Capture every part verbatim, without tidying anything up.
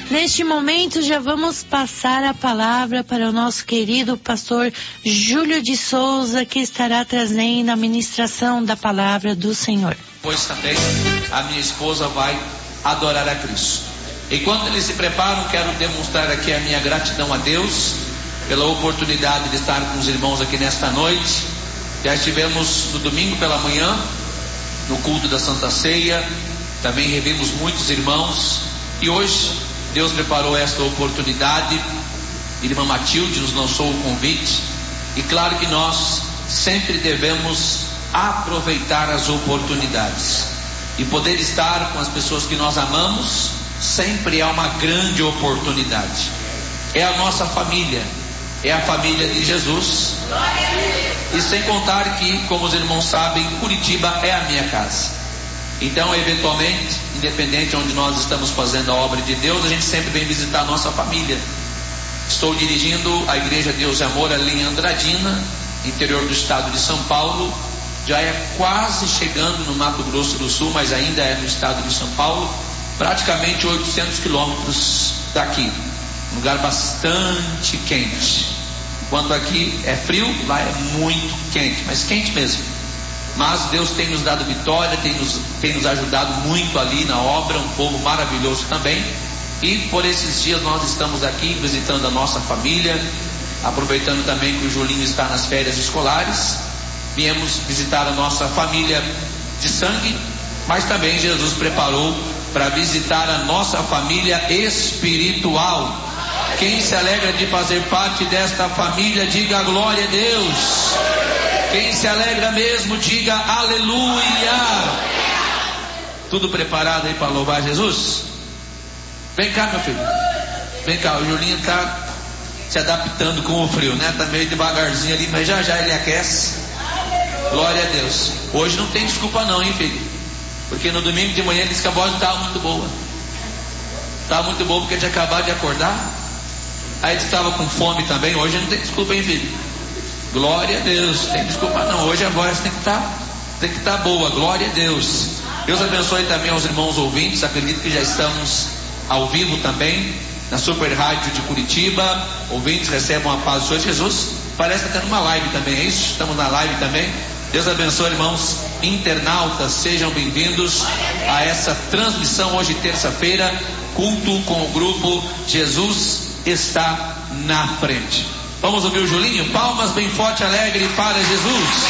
Neste momento já vamos passar a palavra para o nosso querido pastor Júlio de Souza, que estará trazendo a ministração da palavra do Senhor. Pois também a minha esposa vai adorar a Cristo. Enquanto eles se preparam, quero demonstrar aqui a minha gratidão a Deus pela oportunidade de estar com os irmãos aqui nesta noite. Já estivemos no domingo pela manhã no culto da Santa Ceia, também revimos muitos irmãos, e hoje Deus preparou esta oportunidade. Irmã Matilde nos lançou o convite, e claro que nós sempre devemos aproveitar as oportunidades, e poder estar com as pessoas que nós amamos sempre é uma grande oportunidade. É a nossa família, é a família de Jesus, e sem contar que, como os irmãos sabem, Curitiba é a minha casa. Então, eventualmente, independente onde nós estamos fazendo a obra de Deus, a gente sempre vem visitar a nossa família. Estou dirigindo a Igreja Deus e Amor ali em Andradina, interior do estado de São Paulo. Já é quase chegando no Mato Grosso do Sul, mas ainda é no estado de São Paulo, praticamente oitocentos quilômetros daqui, um lugar bastante quente. Enquanto aqui é frio, lá é muito quente, mas quente mesmo. Mas Deus tem nos dado vitória, tem nos, tem nos ajudado muito ali na obra, um povo maravilhoso também. E por esses dias nós estamos aqui visitando a nossa família, aproveitando também que o Julinho está nas férias escolares. Viemos visitar a nossa família de sangue, mas também Jesus preparou para visitar a nossa família espiritual. Quem se alegra de fazer parte desta família, diga glória a Deus. Quem se alegra mesmo, diga aleluia. Tudo preparado aí para louvar Jesus? Vem cá, meu filho. Vem cá, o Julinho está se adaptando com o frio, né? Está meio devagarzinho ali, mas já já ele aquece. Glória a Deus. Hoje não tem desculpa não, hein, filho? Porque no domingo de manhã ele disse que a voz estava muito boa. Estava muito boa porque tinha acabado de acordar. Aí ele estava com fome também. Hoje não tem desculpa, hein, filho? Glória a Deus. Tem desculpa não. Hoje a voz tem que estar tem que estar boa. Glória a Deus. Deus abençoe também aos irmãos ouvintes. Acredito que já estamos ao vivo também na Super Rádio de Curitiba. Ouvintes, recebam a paz do Senhor Jesus. Parece que está tendo uma live também, é isso? Estamos na live também. Deus abençoe, irmãos internautas, sejam bem-vindos a essa transmissão hoje, terça-feira, culto com o grupo Jesus está na frente. Vamos ouvir o Julinho? Palmas bem forte, alegre para Jesus.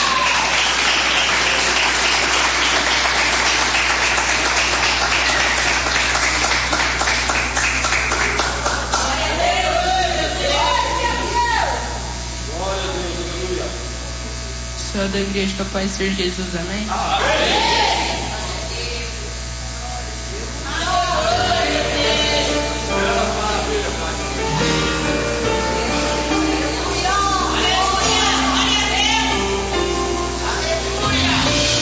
Da igreja, que a paz seja Jesus, amém? Amém.